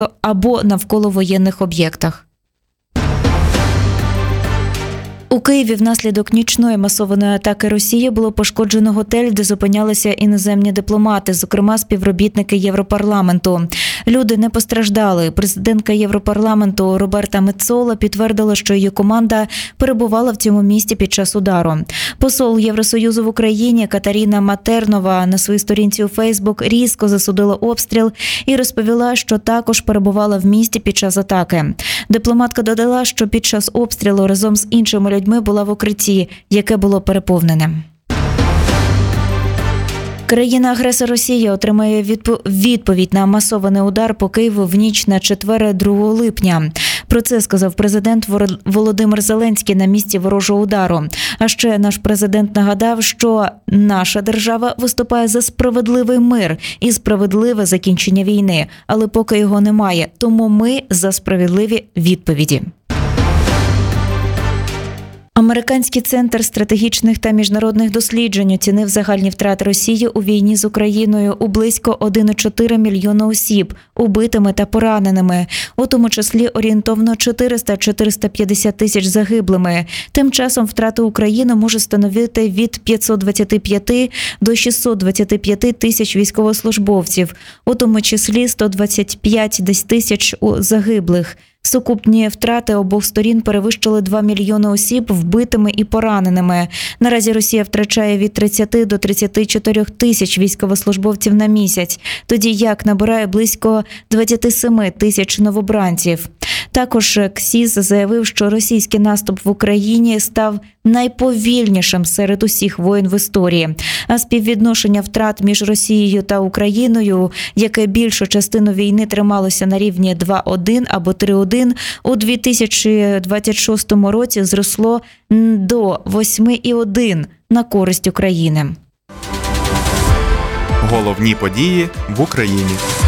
або навколо воєнних об'єктах. У Києві внаслідок нічної масованої атаки Росії було пошкоджено готель, де зупинялися іноземні дипломати, зокрема співробітники Європарламенту. Люди не постраждали. Президентка Європарламенту Роберта Мецола підтвердила, що її команда перебувала в цьому місті під час удару. Посол Євросоюзу в Україні Катаріна Матернова на своїй сторінці у Фейсбук різко засудила обстріл і розповіла, що також перебувала в місті під час атаки. Дипломатка додала, що під час обстрілу разом з іншими людьми була в укритті, яке було переповнене. Країна-агресор Росія отримає відповідь на масований удар по Києву в ніч на четвер 2 липня. Про це сказав президент Володимир Зеленський на місці ворожого удару. А ще наш президент нагадав, що наша держава виступає за справедливий мир і справедливе закінчення війни, але поки його немає, тому ми за справедливі відповіді. Американський центр стратегічних та міжнародних досліджень оцінив загальні втрати Росії у війні з Україною у близько 1,4 мільйона осіб, убитими та пораненими, у тому числі орієнтовно 400-450 тисяч загиблими. Тим часом втрати України можуть становити від 525 до 625 тисяч військовослужбовців, у тому числі 125 тисяч загиблих. Сукупні втрати обох сторін перевищили 2 мільйони осіб вбитими і пораненими. Наразі Росія втрачає від 30 до 34 тисяч військовослужбовців на місяць, тоді як набирає близько 27 тисяч новобранців. Також КСІС заявив, що російський наступ в Україні став найповільнішим серед усіх воєн в історії. А співвідношення втрат між Росією та Україною, яке більшу частину війни трималося на рівні 2:1 або 3:1, у 2026 році зросло до 8:1 на користь України. Головні події в Україні.